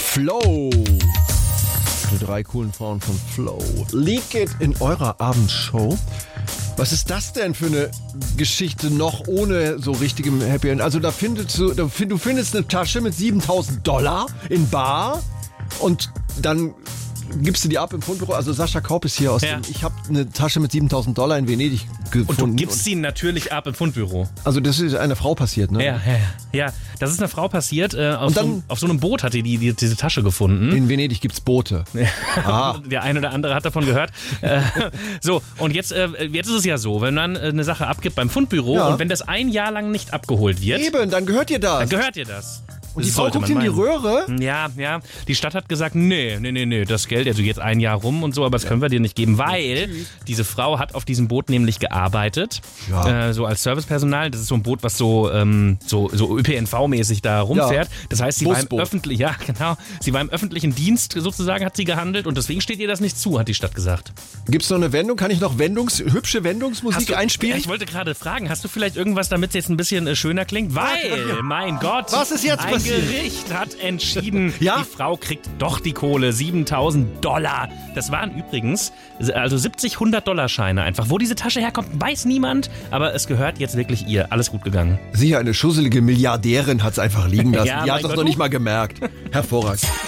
Flow. Die 3 coolen Frauen von Flow. Leak It in eurer Abendshow. Was ist das denn für eine Geschichte noch ohne so richtigem Happy End? Also du findest eine Tasche mit $7.000 in bar und dann gibst du die ab im Fundbüro. Also Sascha Kaup ist hier aus dem... Ich habe eine Tasche mit $7.000 in Venedig gefunden. Und du gibst sie natürlich ab im Fundbüro. Also das ist einer Frau passiert, ne? Ja, das ist einer Frau passiert. Auf so einem Boot hat die diese Tasche gefunden. In Venedig gibt's Boote. Der eine oder andere hat davon gehört. So, und jetzt ist es ja so, wenn man eine Sache abgibt beim Fundbüro und wenn das ein Jahr lang nicht abgeholt wird... Eben, dann gehört dir das. Und die Frau guckt in die Röhre? Ja. Die Stadt hat gesagt, nee, das Geld, also jetzt ein Jahr rum und so, aber das können wir dir nicht geben, weil diese Frau hat auf diesem Boot nämlich gearbeitet, so als Servicepersonal. Das ist so ein Boot, was so ÖPNV-mäßig da rumfährt. Das heißt, sie war im öffentlichen Dienst sozusagen, hat sie gehandelt und deswegen steht ihr das nicht zu, hat die Stadt gesagt. Gibt's noch eine Wendung? Kann ich noch hübsche Wendungsmusik einspielen? Ich wollte gerade fragen, hast du vielleicht irgendwas, damit es jetzt ein bisschen schöner klingt? Weil, mein Gott, was ist jetzt passiert? Ein Gericht hat entschieden, die Frau kriegt doch die Kohle, $7.000. Das waren übrigens also 70 $100-Scheine einfach. Wo diese Tasche herkommt, weiß niemand, aber es gehört jetzt wirklich ihr. Alles gut gegangen. Sie, eine schusselige Milliardärin, hat es einfach liegen lassen. Die hat das noch nicht mal gemerkt. Hervorragend.